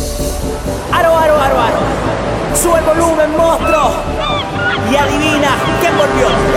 Aro, aro, aro, aro. Sube el volumen, monstruo. Y adivina quién volvió.